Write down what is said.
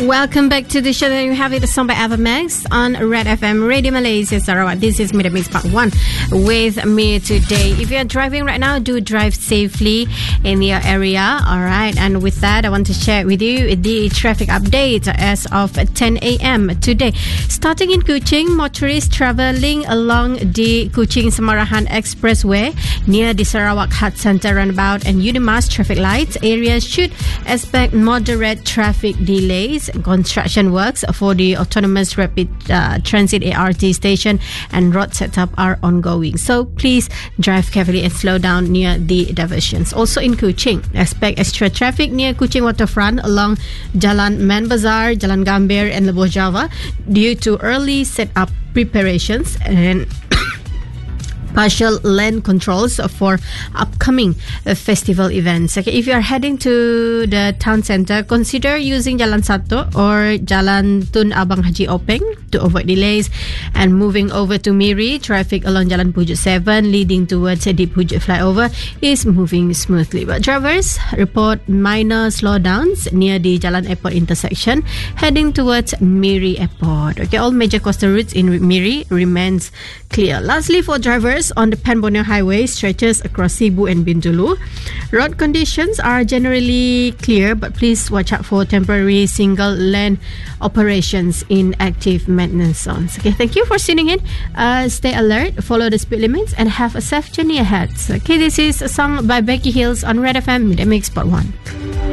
Welcome back to the show. That you have it, a song by Evermax on Red FM Radio Malaysia Sarawak. This is Media Mix Part 1 with me today. If you're driving right now, do drive safely in your area. Alright, and with that, I want to share with you the traffic update as of 10 a.m. today. Starting in Kuching, motorists travelling along the Kuching-Samarahan Expressway near the Sarawak Heart Centre roundabout and Unimas traffic lights areas should expect moderate traffic delays. Construction works for the autonomous rapid transit ART station and road setup are ongoing. So please drive carefully and slow down near the diversions. Also in Kuching, expect extra traffic near Kuching Waterfront along Jalan Man Bazaar, Jalan Gambir and Lebuh Java due to early setup preparations and partial lane controls for upcoming festival events. Okay, if you are heading to the town centre, consider using Jalan Sato or Jalan Tun Abang Haji Openg to avoid delays. And moving over to Miri, traffic along Jalan Pujuk 7 leading towards the Pujuk flyover is moving smoothly. But drivers report minor slowdowns near the Jalan Airport intersection heading towards Miri Airport. Okay, all major coastal routes in Miri remains clear. Lastly, for drivers on the Pan Borneo Highway stretches across Sibu and Bintulu, road conditions are generally clear, but please watch out for temporary single lane operations in active maintenance zones. Okay, thank you for tuning in. Stay alert, follow the speed limits, and have a safe journey ahead. Okay, this is a song by Becky Hills on Red FM Media Mix Part 1.